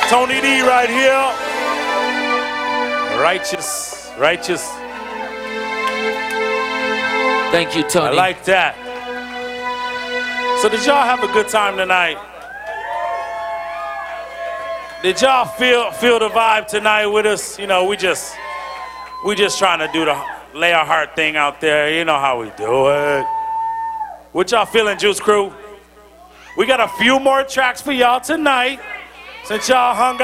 Tony D right here. Righteous, righteous. Thank you, Tony. I like that. So did y'all have a good time tonight? Did y'all feel the vibe tonight with us? You know, we just trying to do the lay our heart thing out there. You know how we do it. What y'all feeling, Juice Crew? We got a few more tracks for y'all tonight since y'all hung out.